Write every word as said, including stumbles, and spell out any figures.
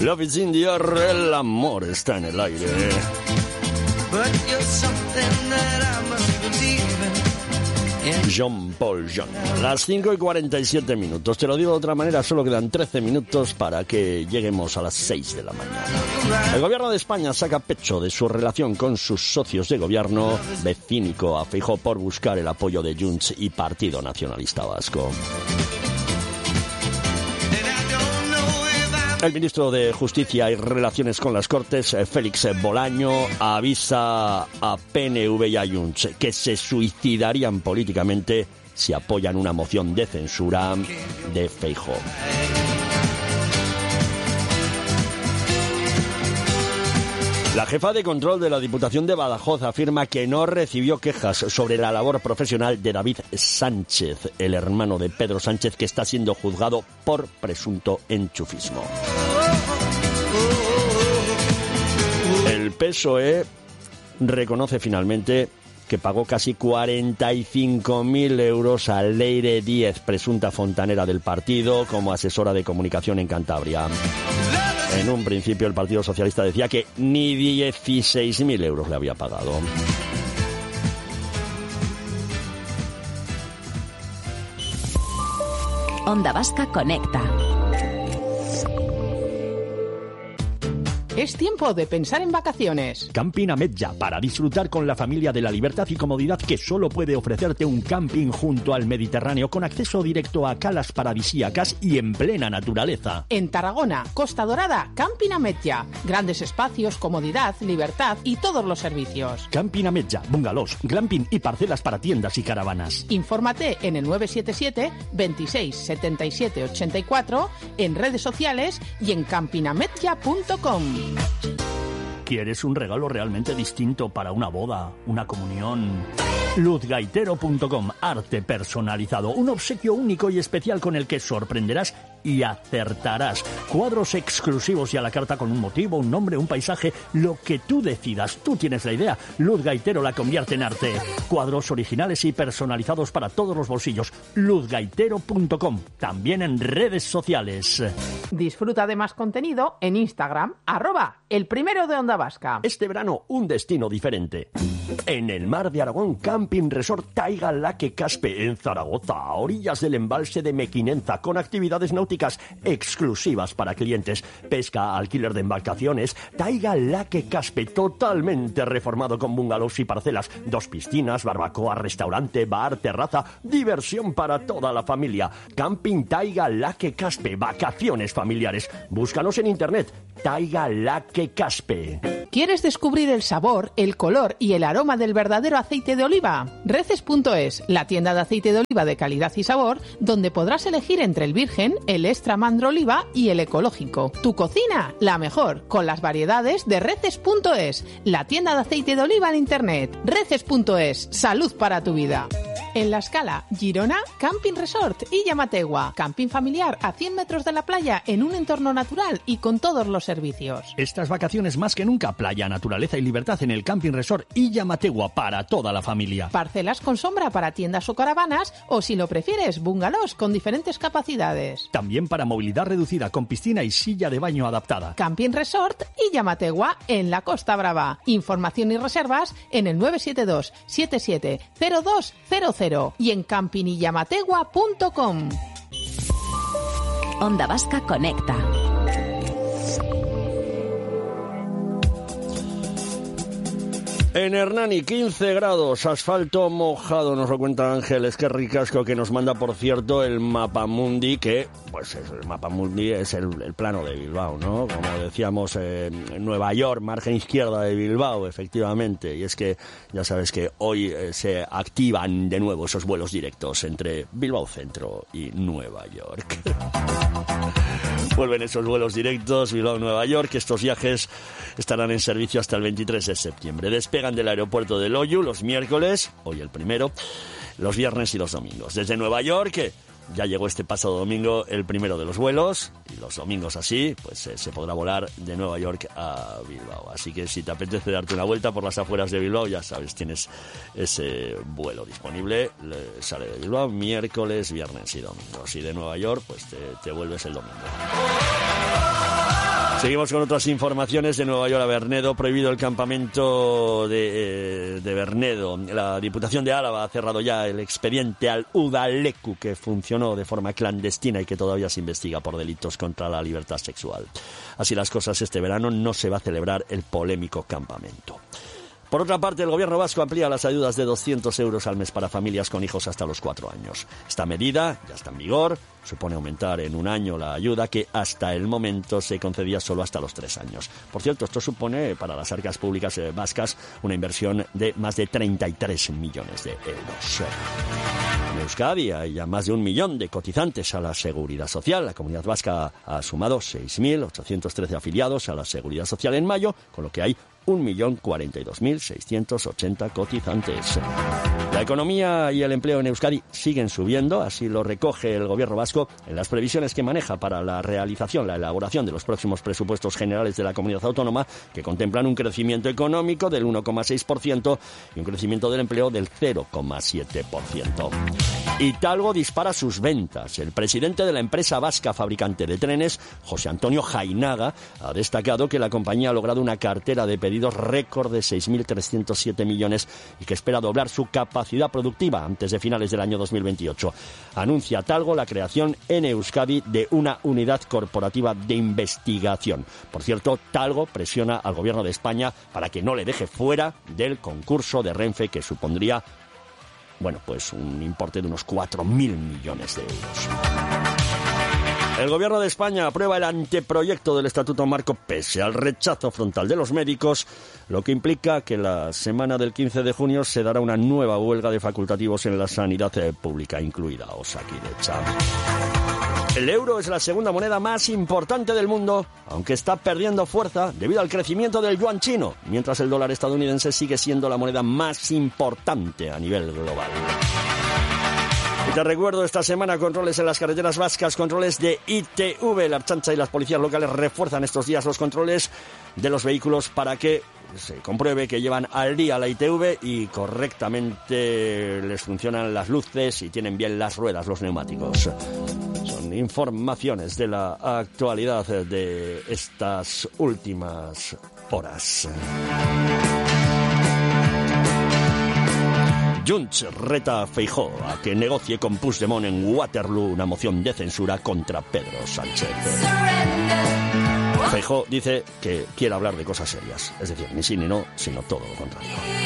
Love is in the air, el amor está en el aire. John Paul Jones. Las cinco y cuarenta y siete minutos. Te lo digo de otra manera, solo quedan trece minutos para que lleguemos a las seis de la mañana. El gobierno de España saca pecho de su relación con sus socios de gobierno. Ve cínico a Feijóo por buscar el apoyo de Junts y Partido Nacionalista Vasco. El ministro de Justicia y Relaciones con las Cortes, Félix Bolaño, avisa a P N V y a Junts que se suicidarían políticamente si apoyan una moción de censura de Feijóo. La jefa de control de la Diputación de Badajoz afirma que no recibió quejas sobre la labor profesional de David Sánchez, el hermano de Pedro Sánchez, que está siendo juzgado por presunto enchufismo. El P S O E reconoce finalmente que pagó casi cuarenta y cinco mil euros a Leire Díez, presunta fontanera del partido, como asesora de comunicación en Cantabria. En un principio el Partido Socialista decía que ni dieciséis mil euros le había pagado. Onda Vasca Conecta. Es tiempo de pensar en vacaciones. Camping Ametlla, para disfrutar con la familia de la libertad y comodidad que solo puede ofrecerte un camping junto al Mediterráneo, con acceso directo a calas paradisíacas y en plena naturaleza. En Tarragona, Costa Dorada, Camping Ametlla. Grandes espacios, comodidad, libertad y todos los servicios. Camping Ametlla, bungalows, glamping y parcelas para tiendas y caravanas. Infórmate en el nueve siete siete, veintiséis, setenta y siete, ochenta y cuatro, en redes sociales y en camping ametlla punto com. ¿Quieres un regalo realmente distinto para una boda, una comunión? luz gaitero punto com, arte personalizado, un obsequio único y especial con el que sorprenderás y acertarás. Cuadros exclusivos y a la carta con un motivo, un nombre, un paisaje, lo que tú decidas. Tú tienes la idea. Luz Gaitero la convierte en arte. Cuadros originales y personalizados para todos los bolsillos. luz gaitero punto com, también en redes sociales. Disfruta de más contenido en Instagram, arroba el primero de Onda Vasca. Este verano, un destino diferente. En el mar de Aragón, Camping Resort Taiga Laque Caspe, en Zaragoza, a orillas del embalse de Mequinenza, con actividades náuticas exclusivas para clientes, pesca, alquiler de embarcaciones. Taiga Laque Caspe, totalmente reformado con bungalows y parcelas, dos piscinas, barbacoa, restaurante, bar, terraza, diversión para toda la familia. Camping Taiga Laque Caspe, vacaciones familiares. Búscanos en internet, Taiga Laque Caspe. ¿Quieres descubrir el sabor, el color y el aroma del verdadero aceite de oliva? Reces punto es, la tienda de aceite de oliva de calidad y sabor, donde podrás elegir entre el virgen, el extra mandro oliva y el ecológico. Tu cocina, la mejor, con las variedades de Reces punto es, la tienda de aceite de oliva en internet. Reces punto es, salud para tu vida. En La Escala, Girona, Camping Resort y Llamategua. Camping familiar a cien metros de la playa en un entorno natural y con todos los servicios. Estas vacaciones más que nunca, playa, naturaleza y libertad en el Camping Resort y Llamategua para toda la familia. Parcelas con sombra para tiendas o caravanas o, si lo prefieres, bungalows con diferentes capacidades. También para movilidad reducida con piscina y silla de baño adaptada. Camping Resort y Llamategua en la Costa Brava. Información y reservas en el nueve siete dos, siete siete cero dos cero cero y en camping y llamategua punto com. Onda Vasca Conecta. En Hernani, quince grados, asfalto mojado, nos lo cuenta Ángel Esquerricasco, que nos manda, por cierto, el Mapamundi, que, pues el Mapamundi es el, el plano de Bilbao, ¿no? Como decíamos, eh, Nueva York, margen izquierda de Bilbao, efectivamente. Y es que ya sabes que hoy eh, se activan de nuevo esos vuelos directos entre Bilbao Centro y Nueva York. Vuelven esos vuelos directos Bilbao-Nueva York. Estos viajes estarán en servicio hasta el veintitrés de septiembre. Despegan del aeropuerto de Loiu los miércoles, hoy el primero, los viernes y los domingos. Desde Nueva York ya llegó este pasado domingo el primero de los vuelos, y los domingos así, pues eh, se podrá volar de Nueva York a Bilbao. Así que si te apetece darte una vuelta por las afueras de Bilbao, ya sabes, tienes ese vuelo disponible. Le sale de Bilbao miércoles, viernes y domingos. Y de Nueva York, pues te, te vuelves el domingo. Seguimos con otras informaciones de Nueva York a Bernedo. Prohibido el campamento de, eh, de Bernedo. La Diputación de Álava ha cerrado ya el expediente al Udaleku, que funcionó de forma clandestina y que todavía se investiga por delitos contra la libertad sexual. Así las cosas, este verano no se va a celebrar el polémico campamento. Por otra parte, el gobierno vasco amplía las ayudas de doscientos euros al mes para familias con hijos hasta los cuatro años. Esta medida ya está en vigor, supone aumentar en un año la ayuda que hasta el momento se concedía solo hasta los tres años. Por cierto, esto supone para las arcas públicas eh, vascas una inversión de más de treinta y tres millones de euros. En Euskadi hay ya más de un millón de cotizantes a la Seguridad Social. La Comunidad Vasca ha sumado seis mil ochocientos trece afiliados a la Seguridad Social en mayo, con lo que hay un millón cuarenta y dos mil seiscientos ochenta cotizantes. La economía y el empleo en Euskadi siguen subiendo, así lo recoge el gobierno vasco en las previsiones que maneja para la realización, la elaboración de los próximos presupuestos generales de la comunidad autónoma, que contemplan un crecimiento económico del uno coma seis por ciento y un crecimiento del empleo del cero coma siete por ciento. Italgo dispara sus ventas. El presidente de la empresa vasca fabricante de trenes, José Antonio Jainaga, ha destacado que la compañía ha logrado una cartera de pedidos récord de seis mil trescientos siete millones y que espera doblar su capacidad productiva antes de finales del año dos mil veintiocho. Anuncia Talgo la creación en Euskadi de una unidad corporativa de investigación. Por cierto, Talgo presiona al gobierno de España para que no le deje fuera del concurso de Renfe, que supondría, bueno, pues un importe de unos cuatro mil millones de euros. El gobierno de España aprueba el anteproyecto del Estatuto Marco pese al rechazo frontal de los médicos, lo que implica que la semana del quince de junio se dará una nueva huelga de facultativos en la sanidad pública, incluida Osakidetza. El euro es la segunda moneda más importante del mundo, aunque está perdiendo fuerza debido al crecimiento del yuan chino, mientras el dólar estadounidense sigue siendo la moneda más importante a nivel global. Y te recuerdo, esta semana controles en las carreteras vascas, controles de I T V. La Ertzaintza y las policías locales refuerzan estos días los controles de los vehículos para que se compruebe que llevan al día la I T V y correctamente les funcionan las luces y tienen bien las ruedas, los neumáticos. Son informaciones de la actualidad de estas últimas horas. Junts reta a Feijóo a que negocie con Puigdemont en Waterloo una moción de censura contra Pedro Sánchez. Feijóo dice que quiere hablar de cosas serias, es decir, ni sí ni no, sino todo lo contrario.